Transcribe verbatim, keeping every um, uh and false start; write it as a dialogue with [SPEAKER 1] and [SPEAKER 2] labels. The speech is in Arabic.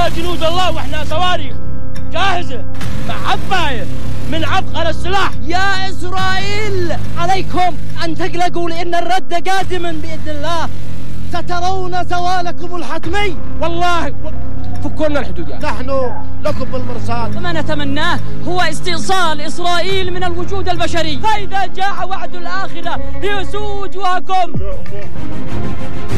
[SPEAKER 1] يا جنود الله واحنا صواريخ جاهزة مع عباية من عبقر السلاح.
[SPEAKER 2] يا إسرائيل عليكم أن تقلقوا لأن الرد قادم بإذن الله. سترون زوالكم الحتمي.
[SPEAKER 1] والله و... فكوا لنا الحدود يعني.
[SPEAKER 3] نحن لكم بالمرصاد.
[SPEAKER 2] وما نتمناه هو استئصال إسرائيل من الوجود البشري.
[SPEAKER 1] فإذا جاء وعد الآخرة ليسوء وجوهكم.